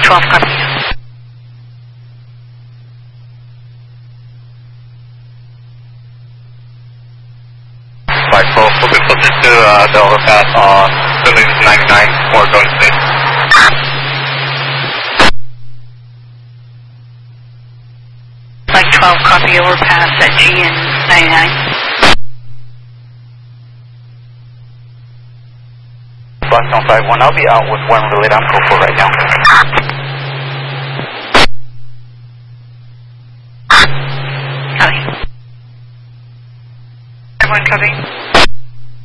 12, copy. Flight 12, we'll be closer to the overpass on building 99 or going to Flight 12, copy, overpass at GN 99. Blackstone 51, I'll be out with one relay on Coco right now. Copy. Everyone copy?